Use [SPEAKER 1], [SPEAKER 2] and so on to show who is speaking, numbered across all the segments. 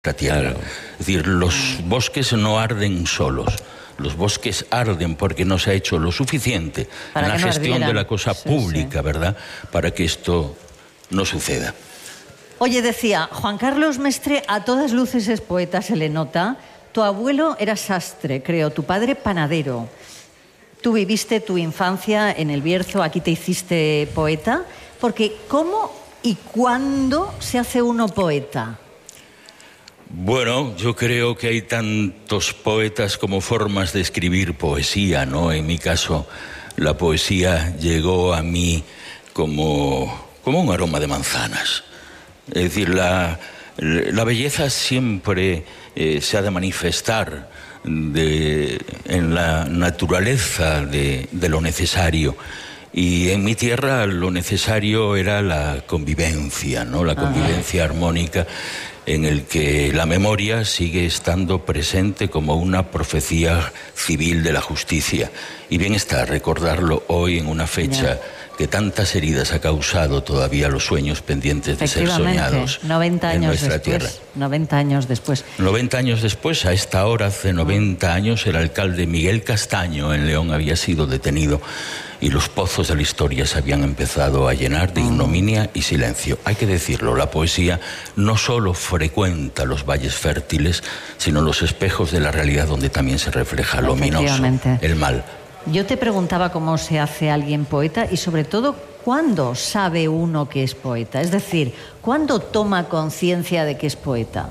[SPEAKER 1] la tierra.
[SPEAKER 2] Claro.
[SPEAKER 1] Es decir, los bosques no arden solos. Los bosques arden porque no se ha hecho lo suficiente en la gestión de la cosa pública, ¿verdad?, para que esto no suceda.
[SPEAKER 3] Oye, decía, Juan Carlos Mestre a todas luces es poeta, se le nota. Tu abuelo era sastre, creo, tu padre panadero. Tú viviste tu infancia en El Bierzo, aquí te hiciste poeta. Porque ¿cómo y cuándo se hace uno poeta?
[SPEAKER 1] Bueno, yo creo que hay tantos poetas como formas de escribir poesía, ¿no? En mi caso, la poesía llegó a mí como un aroma de manzanas. Es decir, la belleza siempre se ha de manifestar en la naturaleza de lo necesario. Y en mi tierra lo necesario era la convivencia, ¿no? La convivencia armónica, en el que la memoria sigue estando presente como una profecía civil de la justicia. Y bien está recordarlo hoy en una fecha que tantas heridas ha causado todavía los sueños pendientes de ser soñados
[SPEAKER 3] 90 años
[SPEAKER 1] en nuestra
[SPEAKER 3] después,
[SPEAKER 1] tierra.
[SPEAKER 3] 90 años después.
[SPEAKER 1] 90 años después, a esta hora, hace 90 años, el alcalde Miguel Castaño en León había sido detenido y los pozos de la historia se habían empezado a llenar de ignominia y silencio. Hay que decirlo, la poesía no solo frecuenta los valles fértiles, sino los espejos de la realidad donde también se refleja lo ominoso, el mal.
[SPEAKER 3] Yo te preguntaba cómo se hace alguien poeta y sobre todo, ¿cuándo sabe uno que es poeta? Es decir, ¿cuándo toma conciencia de que es poeta?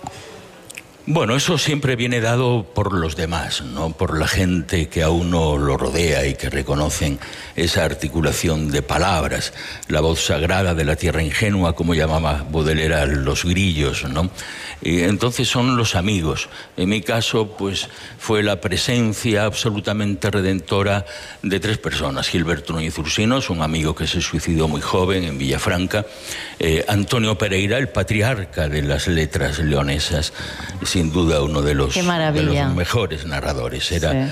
[SPEAKER 1] Bueno, eso siempre viene dado por los demás, ¿no? Por la gente que a uno lo rodea y que reconocen esa articulación de palabras, la voz sagrada de la tierra ingenua, como llamaba Baudelaire a los grillos, ¿no? Y entonces son los amigos. En mi caso, pues, fue la presencia absolutamente redentora de tres personas. Gilberto Núñez Ursinos, un amigo que se suicidó muy joven en Villafranca. Antonio Pereira, el patriarca de las letras leonesas, sin duda uno de los mejores narradores.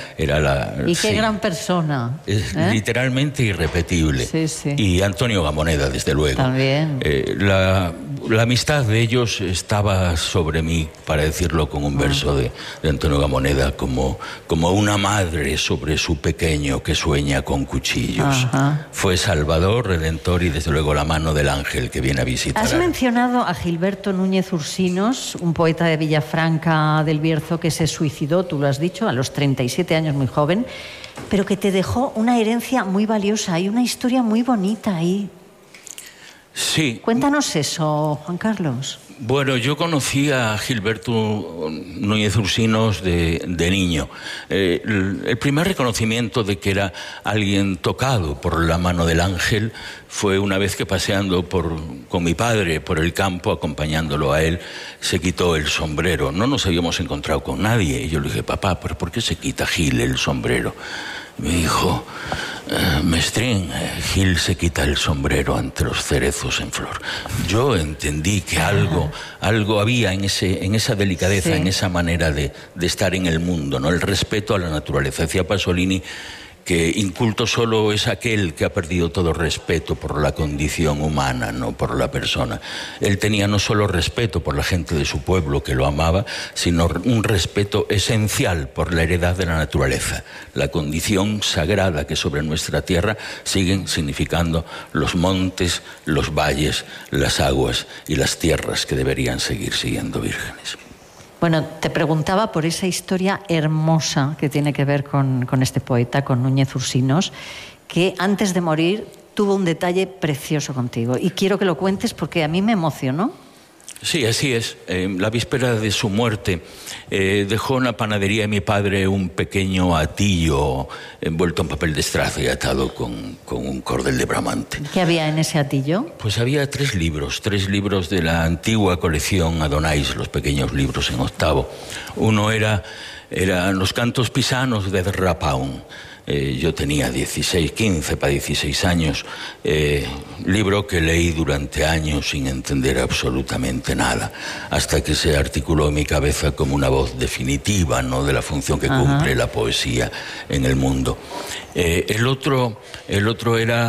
[SPEAKER 3] Y qué gran persona.
[SPEAKER 1] Literalmente irrepetible.
[SPEAKER 3] Sí, sí.
[SPEAKER 1] Y Antonio Gamoneda, desde luego.
[SPEAKER 3] También.
[SPEAKER 1] La amistad de ellos estaba sobre mí, para decirlo con un verso de Antonio Gamoneda, como una madre sobre su pequeño que sueña con cuchillos. Fue salvador, redentor y desde luego la mano del ángel que viene a visitar.
[SPEAKER 3] Has mencionado a Gilberto Núñez Ursinos, un poeta de Villafranca del Bierzo que se suicidó, tú lo has dicho, a los 37 años, muy joven, pero que te dejó una herencia muy valiosa y una historia muy bonita ahí.
[SPEAKER 1] Sí.
[SPEAKER 3] Cuéntanos eso, Juan Carlos.
[SPEAKER 1] Bueno, yo conocí a Gilberto Núñez Ursinos de niño. El primer reconocimiento de que era alguien tocado por la mano del ángel fue una vez que paseando con mi padre por el campo, acompañándolo a él, se quitó el sombrero. No nos habíamos encontrado con nadie. Y yo le dije, papá, ¿pero por qué se quita Gil el sombrero? Me dijo, Mestrín, Gil se quita el sombrero ante los cerezos en flor. Yo entendí que algo había en esa delicadeza, en esa manera de estar en el mundo, ¿no? El respeto a la naturaleza. Decía Pasolini que inculto solo es aquel que ha perdido todo respeto por la condición humana, no por la persona. Él tenía no solo respeto por la gente de su pueblo que lo amaba, sino un respeto esencial por la heredad de la naturaleza, la condición sagrada que sobre nuestra tierra siguen significando los montes, los valles, las aguas y las tierras que deberían seguir siendo vírgenes.
[SPEAKER 3] Bueno, te preguntaba por esa historia hermosa que tiene que ver con este poeta, con Núñez Ursinos, que antes de morir tuvo un detalle precioso contigo. Y quiero que lo cuentes porque a mí me emocionó.
[SPEAKER 1] Sí, así es. La víspera de su muerte dejó en la panadería de mi padre un pequeño atillo envuelto en papel de estraza y atado con un cordel de bramante.
[SPEAKER 3] ¿Qué había en ese atillo?
[SPEAKER 1] Pues había tres libros de la antigua colección Adonais, los pequeños libros en octavo. Uno eran los cantos pisanos de Rapaun. Yo tenía 15 para 16 años, libro que leí durante años sin entender absolutamente nada, hasta que se articuló en mi cabeza como una voz definitiva, ¿no?, de la función que cumple la poesía en el mundo. El otro era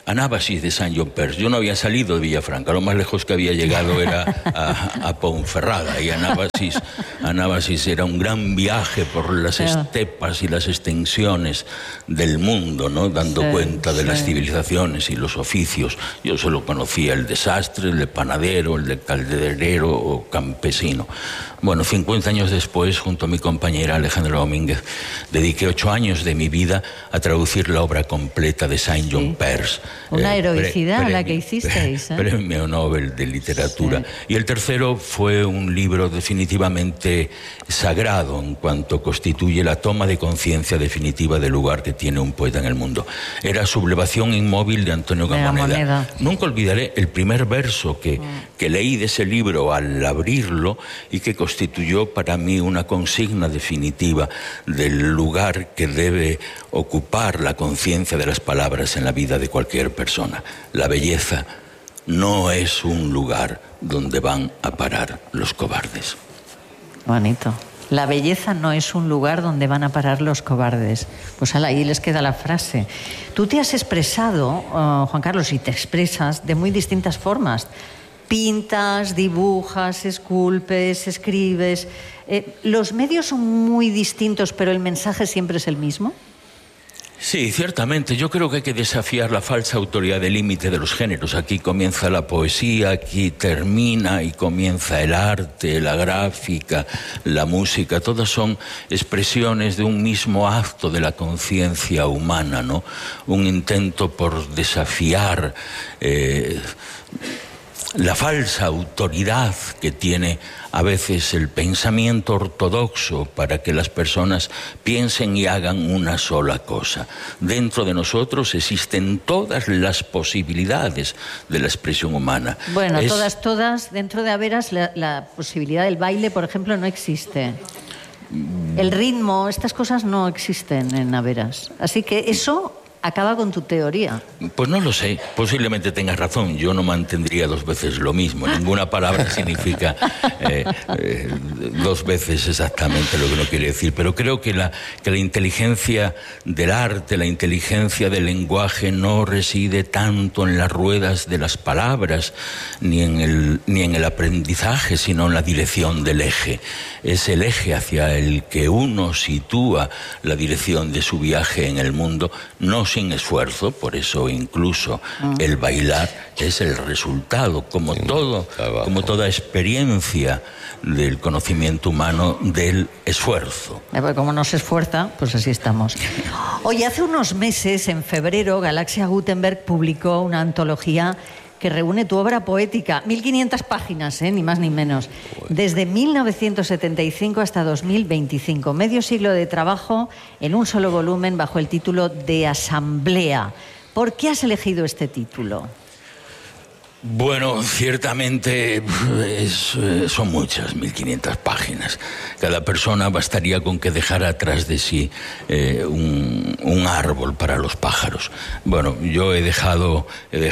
[SPEAKER 1] Anábasis de Sant John Perse. Yo no había salido de Villafranca, lo más lejos que había llegado era a Ponferrada, y Anábasis era un gran viaje por las estepas y las extensiones del mundo, ¿no? Dando cuenta de las civilizaciones y los oficios. Yo solo conocía el de sastre, el de panadero, el de calderero o campesino. Bueno, 50 años después, junto a mi compañera Alejandra Domínguez, dediqué 8 años de mi vida a traducir la obra completa de Sant John Perse.
[SPEAKER 3] Una heroicidad la que hicisteis.
[SPEAKER 1] Premio Nobel de Literatura. Sí. Y el tercero fue un libro definitivamente sagrado en cuanto constituye la toma de conciencia definitiva del lugar que tiene un poeta en el mundo. Era Sublevación inmóvil de Antonio Gamoneda. Nunca olvidaré el primer verso que leí de ese libro al abrirlo y que constituyó para mí una consigna definitiva del lugar que debe ocupar la conciencia de las palabras en la vida de cualquier persona. La belleza no es un lugar donde van a parar los cobardes.
[SPEAKER 3] Bonito. La belleza no es un lugar donde van a parar los cobardes. Pues ahí les queda la frase. Tú te has expresado, Juan Carlos, y te expresas de muy distintas formas. Pintas, dibujas, esculpes, escribes. ¿Los medios son muy distintos, pero el mensaje siempre es el mismo?
[SPEAKER 1] Sí, ciertamente. Yo creo que hay que desafiar la falsa autoridad del límite de los géneros. Aquí comienza la poesía, aquí termina y comienza el arte, la gráfica, la música. Todas son expresiones de un mismo acto de la conciencia humana, ¿no? Un intento por desafiar la falsa autoridad que tiene a veces el pensamiento ortodoxo para que las personas piensen y hagan una sola cosa. Dentro de nosotros existen todas las posibilidades de la expresión humana.
[SPEAKER 3] Bueno, todas. Dentro de Averas la posibilidad del baile, por ejemplo, no existe. El ritmo, estas cosas no existen en Averas. Así que eso acaba con tu teoría.
[SPEAKER 1] Pues no lo sé, posiblemente tengas razón. Yo no mantendría 2 veces lo mismo. Ninguna palabra significa 2 veces exactamente lo que uno quiere decir. Pero creo que la inteligencia del arte, la inteligencia del lenguaje no reside tanto en las ruedas de las palabras ni en el aprendizaje, sino en la dirección del eje. Es el eje hacia el que uno sitúa la dirección de su viaje en el mundo, no sin esfuerzo. Por eso incluso el bailar es el resultado, como toda experiencia del conocimiento humano, del esfuerzo.
[SPEAKER 3] Como no se esfuerza, pues así estamos. Oye, hace unos meses, en febrero, Galaxia Gutenberg publicó una antología que reúne tu obra poética, 1500 páginas, ni más ni menos, desde 1975 hasta 2025, medio siglo de trabajo en un solo volumen bajo el título de Asamblea. ¿Por qué has elegido este título?
[SPEAKER 1] Bueno, ciertamente son muchas, 1500 páginas. Cada persona bastaría con que dejara atrás de sí un árbol para los pájaros. Bueno, yo he dejado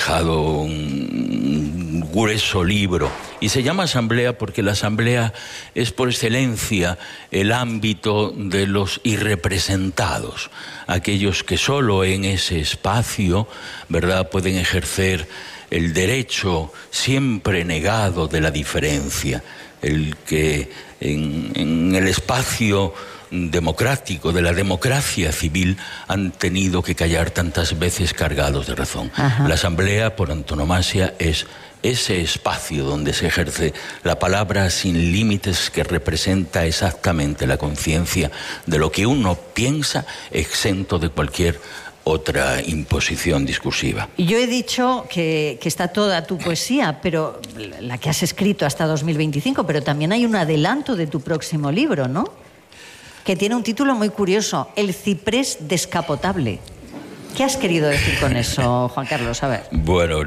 [SPEAKER 1] un grueso libro y se llama Asamblea porque la Asamblea es por excelencia el ámbito de los irrepresentados, aquellos que solo en ese espacio, ¿verdad?, pueden ejercer el derecho siempre negado de la diferencia, el que en el espacio democrático, de la democracia civil, han tenido que callar tantas veces cargados de razón. Ajá. La Asamblea, por antonomasia, es ese espacio donde se ejerce la palabra sin límites, que representa exactamente la conciencia de lo que uno piensa, exento de cualquier otra imposición discursiva.
[SPEAKER 3] Yo he dicho que está toda tu poesía, pero la que has escrito hasta 2025, pero también hay un adelanto de tu próximo libro, ¿no? Que tiene un título muy curioso, El ciprés descapotable. ¿Qué has querido decir con eso, Juan Carlos? A ver.
[SPEAKER 1] Bueno,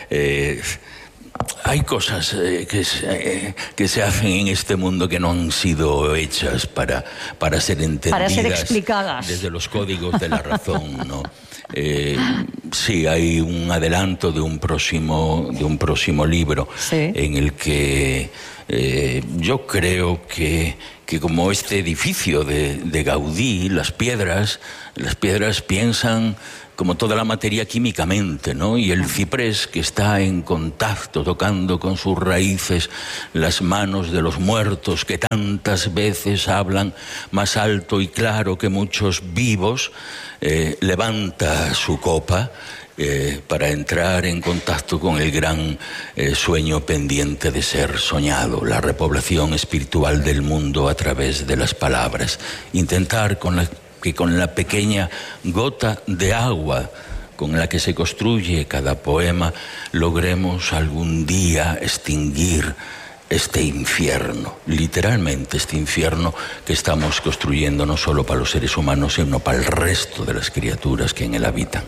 [SPEAKER 1] hay cosas que se hacen en este mundo que no han sido hechas para ser entendidas,
[SPEAKER 3] para ser explicadas
[SPEAKER 1] desde los códigos de la razón, ¿no? Sí, hay un adelanto de un próximo libro, ¿sí?, en el que yo creo que como este edificio de Gaudí, las piedras piensan como toda la materia químicamente, ¿no? Y el ciprés, que está en contacto, tocando con sus raíces las manos de los muertos, que tantas veces hablan más alto y claro que muchos vivos, levanta su copa para entrar en contacto con el gran sueño pendiente de ser soñado, la repoblación espiritual del mundo a través de las palabras. Intentar que con la pequeña gota de agua con la que se construye cada poema logremos algún día extinguir este infierno, literalmente este infierno que estamos construyendo no solo para los seres humanos, sino para el resto de las criaturas que en él habitan.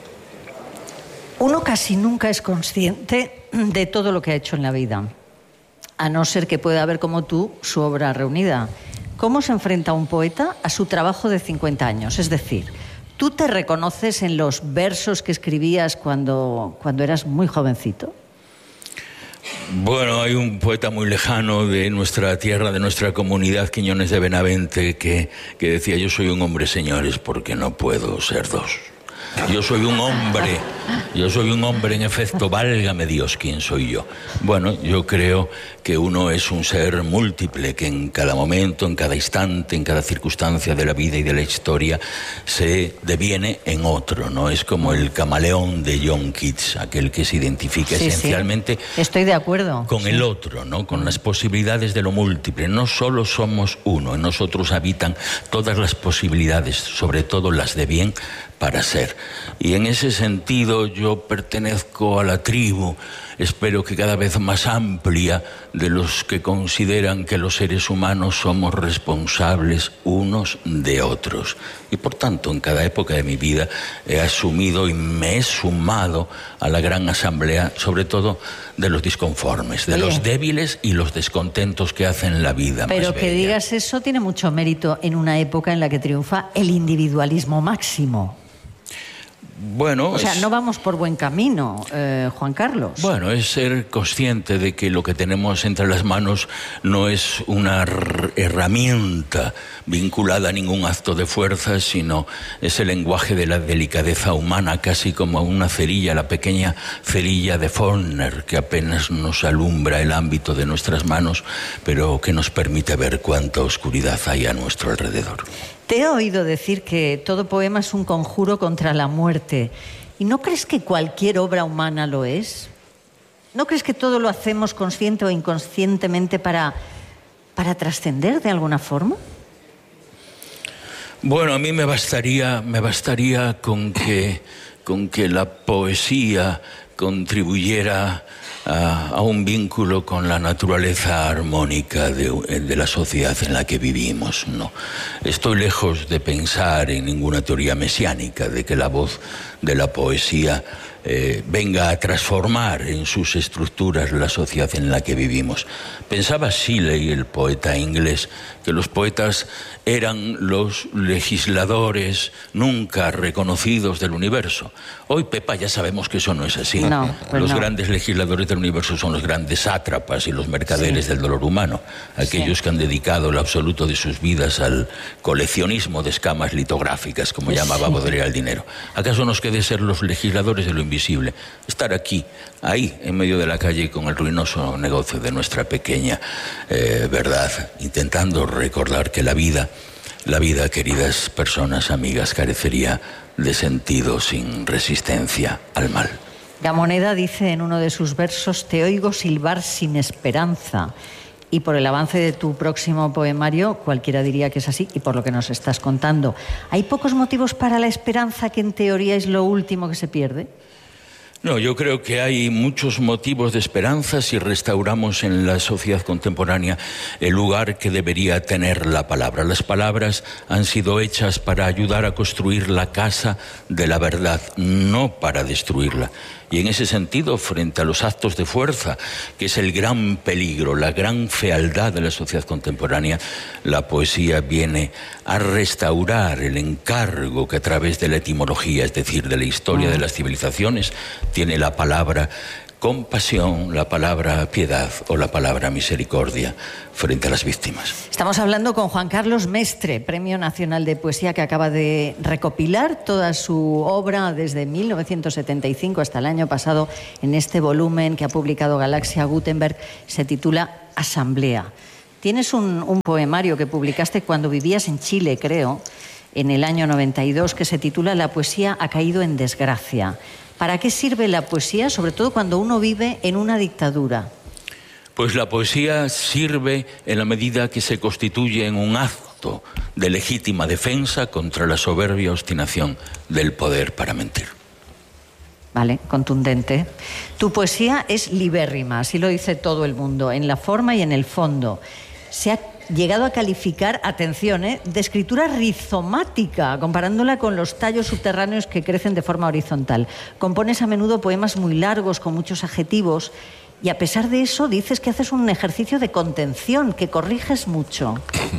[SPEAKER 3] Uno casi nunca es consciente de todo lo que ha hecho en la vida, a no ser que pueda ver como tú su obra reunida. ¿Cómo se enfrenta un poeta a su trabajo de 50 años? Es decir, ¿tú te reconoces en los versos que escribías cuando eras muy jovencito?
[SPEAKER 1] Bueno, hay un poeta muy lejano de nuestra tierra, de nuestra comunidad, Quiñones de Benavente, que decía: yo soy un hombre, señores, porque no puedo ser dos. Yo soy un hombre, en efecto, válgame Dios, ¿quién soy yo? Bueno, yo creo que uno es un ser múltiple, que en cada momento, en cada instante, en cada circunstancia de la vida y de la historia se deviene en otro, ¿no? Es como el camaleón de John Keats, aquel que se identifica esencialmente
[SPEAKER 3] estoy de acuerdo.
[SPEAKER 1] Con el otro, ¿no? Con las posibilidades de lo múltiple. No solo somos uno, en nosotros habitan todas las posibilidades, sobre todo las de bien, para ser. Y en ese sentido yo pertenezco a la tribu, espero que cada vez más amplia, de los que consideran que los seres humanos somos responsables unos de otros. Y por tanto, en cada época de mi vida he asumido y me he sumado a la gran asamblea, sobre todo de los disconformes, de los débiles y los descontentos que hacen la vida más bella.
[SPEAKER 3] Pero que digas eso tiene mucho mérito en una época en la que triunfa el individualismo máximo.
[SPEAKER 1] Bueno,
[SPEAKER 3] o sea, no vamos por buen camino, Juan Carlos.
[SPEAKER 1] Bueno, es ser consciente de que lo que tenemos entre las manos no es una herramienta vinculada a ningún acto de fuerza, sino es el lenguaje de la delicadeza humana, casi como una cerilla, la pequeña cerilla de Faulkner, que apenas nos alumbra el ámbito de nuestras manos, pero que nos permite ver cuánta oscuridad hay a nuestro alrededor.
[SPEAKER 3] Te he oído decir que todo poema es un conjuro contra la muerte. ¿Y no crees que cualquier obra humana lo es? ¿No crees que todo lo hacemos consciente o inconscientemente para trascender de alguna forma?
[SPEAKER 1] Bueno, a mí me bastaría con que la poesía contribuyera a un vínculo con la naturaleza armónica de la sociedad en la que vivimos, ¿no? Estoy lejos de pensar en ninguna teoría mesiánica de que la voz de la poesía venga a transformar en sus estructuras la sociedad en la que vivimos. Pensaba Shelley, el poeta inglés, que los poetas eran los legisladores nunca reconocidos del universo. Hoy, Pepa, ya sabemos que eso no es así. Los grandes legisladores del universo son los grandes sátrapas y los mercaderes del dolor humano, aquellos que han dedicado el absoluto de sus vidas al coleccionismo de escamas litográficas, como llamaba Baudelaire al dinero. ¿Acaso nos quede ser los legisladores de lo invisible? Estar aquí, ahí, en medio de la calle, con el ruinoso negocio de nuestra pequeña verdad, intentando recordar que la vida, queridas personas, amigas, carecería de sentido sin resistencia al mal.
[SPEAKER 3] Gamoneda dice en uno de sus versos: te oigo silbar sin esperanza. Y por el avance de tu próximo poemario, cualquiera diría que es así, y por lo que nos estás contando. ¿Hay pocos motivos para la esperanza, que en teoría es lo último que se pierde?
[SPEAKER 1] No, yo creo que hay muchos motivos de esperanza si restauramos en la sociedad contemporánea el lugar que debería tener la palabra. Las palabras han sido hechas para ayudar a construir la casa de la verdad, no para destruirla. Y en ese sentido, frente a los actos de fuerza, que es el gran peligro, la gran fealdad de la sociedad contemporánea, la poesía viene a restaurar el encargo que a través de la etimología, es decir, de la historia de las civilizaciones, tiene la palabra compasión, la palabra piedad o la palabra misericordia frente a las víctimas.
[SPEAKER 3] Estamos hablando con Juan Carlos Mestre, Premio Nacional de Poesía, que acaba de recopilar toda su obra desde 1975 hasta el año pasado en este volumen que ha publicado Galaxia Gutenberg. Se titula Asamblea. Tienes un poemario que publicaste cuando vivías en Chile, creo, en el año 92, que se titula La poesía ha caído en desgracia. ¿Para qué sirve la poesía, sobre todo cuando uno vive en una dictadura?
[SPEAKER 1] Pues la poesía sirve en la medida que se constituye en un acto de legítima defensa contra la soberbia obstinación del poder para mentir.
[SPEAKER 3] Vale, contundente. Tu poesía es libérrima, así lo dice todo el mundo, en la forma y en el fondo. Se ha llegado a calificar, atención, de escritura rizomática, comparándola con los tallos subterráneos que crecen de forma horizontal. Compones a menudo poemas muy largos, con muchos adjetivos, y a pesar de eso dices que haces un ejercicio de contención, que corriges mucho.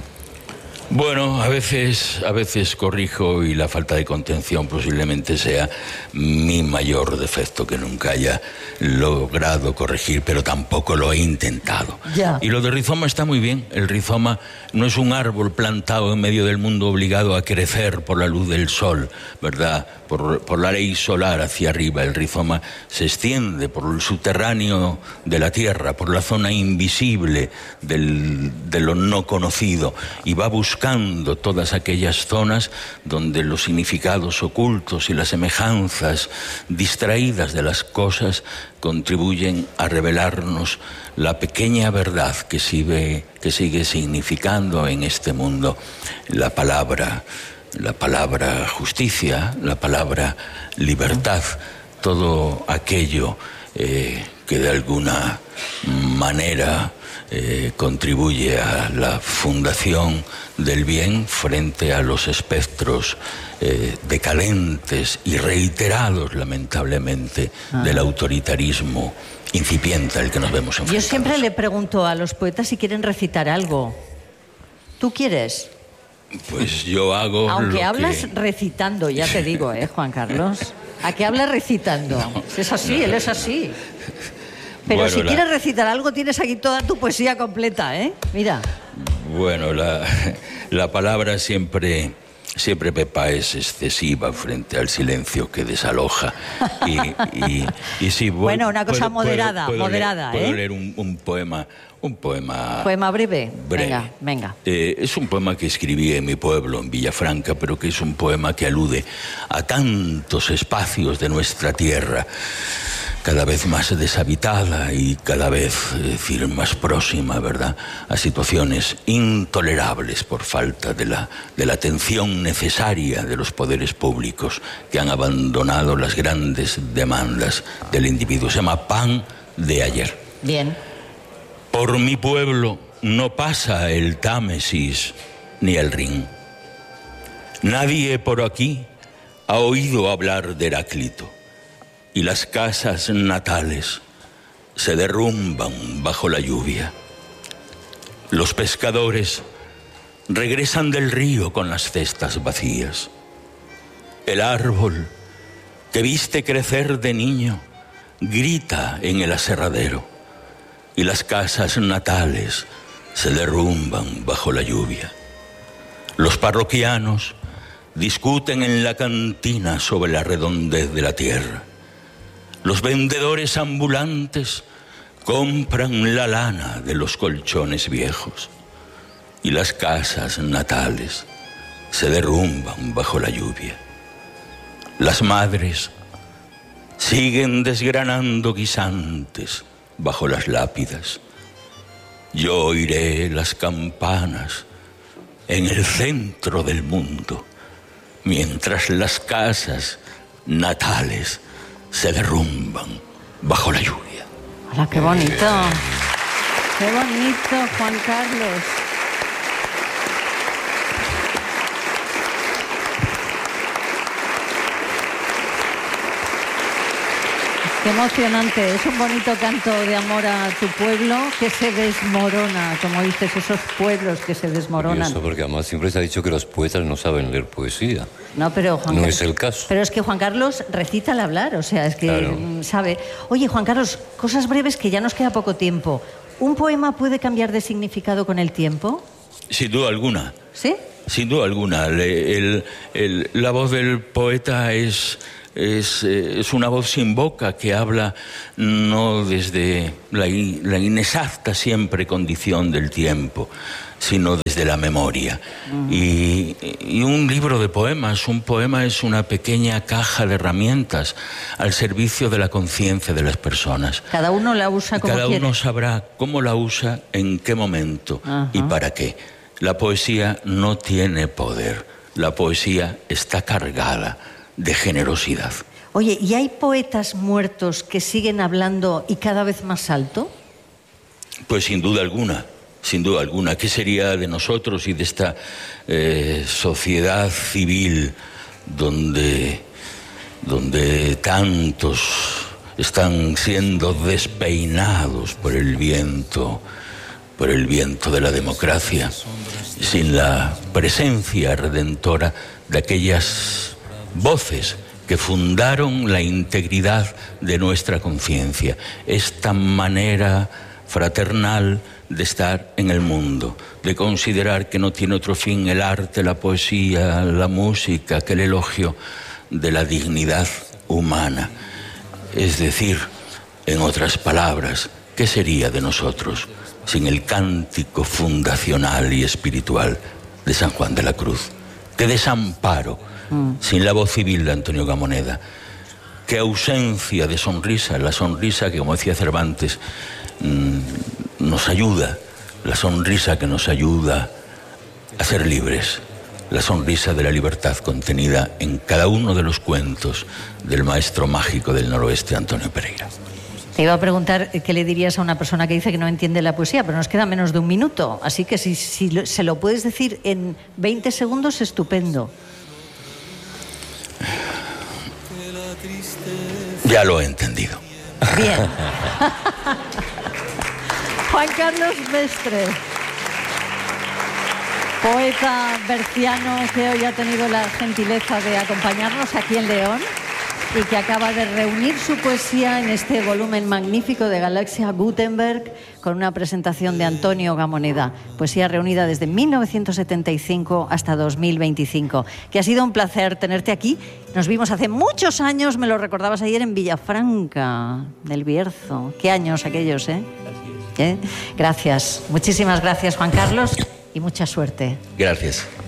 [SPEAKER 1] Bueno, a veces corrijo, y la falta de contención posiblemente sea mi mayor defecto, que nunca haya logrado corregir, pero tampoco lo he intentado.
[SPEAKER 3] Ya.
[SPEAKER 1] Y lo de rizoma está muy bien. El rizoma no es un árbol plantado en medio del mundo obligado a crecer por la luz del sol, ¿verdad? Por la ley solar hacia arriba. El rizoma se extiende por el subterráneo de la tierra, por la zona invisible de lo no conocido, y va buscando todas aquellas zonas donde los significados ocultos y las semejanzas distraídas de las cosas contribuyen a revelarnos la pequeña verdad que sigue significando en este mundo la palabra justicia, la palabra libertad, todo aquello que de alguna manera contribuye a la fundación del bien frente a los espectros decadentes y reiterados, lamentablemente, del autoritarismo incipiente al que nos vemos enfrentados.
[SPEAKER 3] Yo siempre le pregunto a los poetas si quieren recitar algo. ¿Tú quieres?
[SPEAKER 1] Pues yo hago.
[SPEAKER 3] Aunque hablas recitando, ya te digo, Juan Carlos. ¿A qué hablas recitando? No. Es así, él es así. Pero bueno, si quieres recitar algo, tienes aquí toda tu poesía completa, ¿eh? Mira.
[SPEAKER 1] Bueno, la palabra siempre, Pepa, es excesiva frente al silencio que desaloja. Y sí,
[SPEAKER 3] bueno, una cosa moderada,
[SPEAKER 1] puedo leer un poema.
[SPEAKER 3] ¿Poema breve? Venga.
[SPEAKER 1] Es un poema que escribí en mi pueblo, en Villafranca, pero que es un poema que alude a tantos espacios de nuestra tierra, cada vez más deshabitada y cada vez más próxima, ¿verdad?, a situaciones intolerables por falta de la atención necesaria de los poderes públicos, que han abandonado las grandes demandas del individuo. Se llama Pan de ayer.
[SPEAKER 3] Bien.
[SPEAKER 1] Por mi pueblo no pasa el Támesis ni el Rin. Nadie por aquí ha oído hablar de Heráclito, y las casas natales se derrumban bajo la lluvia. Los pescadores regresan del río con las cestas vacías. El árbol que viste crecer de niño grita en el aserradero, y las casas natales se derrumban bajo la lluvia. Los parroquianos discuten en la cantina sobre la redondez de la tierra. Los vendedores ambulantes compran la lana de los colchones viejos, y las casas natales se derrumban bajo la lluvia. Las madres siguen desgranando guisantes bajo las lápidas. Yo oiré las campanas en el centro del mundo, mientras las casas natales se derrumban bajo la lluvia.
[SPEAKER 3] ¡Hola, qué bonito! ¡Qué bonito, Juan Carlos! Qué emocionante, es un bonito canto de amor a tu pueblo que se desmorona, como dices, esos pueblos que se desmoronan.
[SPEAKER 2] Curioso, porque además siempre se ha dicho que los poetas no saben leer poesía.
[SPEAKER 3] No, pero
[SPEAKER 2] no es el caso.
[SPEAKER 3] Pero es que Juan Carlos recita al hablar, o sea, es que claro, sabe. Oye, Juan Carlos, cosas breves que ya nos queda poco tiempo. ¿Un poema puede cambiar de significado con el tiempo?
[SPEAKER 1] Sin duda alguna.
[SPEAKER 3] ¿Sí?
[SPEAKER 1] Sin duda alguna. La voz del poeta es una voz sin boca que habla no desde la inexacta siempre condición del tiempo, sino desde la memoria. Y un libro de poemas, un poema es una pequeña caja de herramientas al servicio de la conciencia de las personas.
[SPEAKER 3] Cada uno la usa como quiere.
[SPEAKER 1] Cada uno sabrá cómo la usa, en qué momento y para qué. La poesía no tiene poder. La poesía está cargada de generosidad.
[SPEAKER 3] Oye, ¿y hay poetas muertos que siguen hablando y cada vez más alto?
[SPEAKER 1] Pues sin duda alguna, sin duda alguna. ¿Qué sería de nosotros y de esta sociedad civil donde tantos están siendo despeinados por el viento de la democracia, sin la presencia redentora de aquellas voces que fundaron la integridad de nuestra conciencia, esta manera fraternal de estar en el mundo, de considerar que no tiene otro fin el arte, la poesía, la música, que el elogio de la dignidad humana. Es decir, en otras palabras, ¿qué sería de nosotros sin el cántico fundacional y espiritual de San Juan de la Cruz? ¡Qué desamparo! Sin la voz civil de Antonio Gamoneda. Qué ausencia de sonrisa, la sonrisa que, como decía Cervantes, nos ayuda, la sonrisa que nos ayuda a ser libres, la sonrisa de la libertad contenida en cada uno de los cuentos del maestro mágico del noroeste, Antonio Pereira.
[SPEAKER 3] Te iba a preguntar qué le dirías a una persona que dice que no entiende la poesía, pero nos queda menos de un minuto, así que si se lo puedes decir en 20 segundos, estupendo.
[SPEAKER 1] Ya lo he entendido.
[SPEAKER 3] Bien. Juan Carlos Mestre, poeta berciano que hoy ha tenido la gentileza de acompañarnos aquí en León y que acaba de reunir su poesía en este volumen magnífico de Galaxia Gutenberg con una presentación de Antonio Gamoneda. Poesía reunida desde 1975 hasta 2025. Que ha sido un placer tenerte aquí. Nos vimos hace muchos años, me lo recordabas ayer, en Villafranca del Bierzo. Qué años aquellos, ¿eh? Gracias. Muchísimas gracias, Juan Carlos, y mucha suerte.
[SPEAKER 1] Gracias.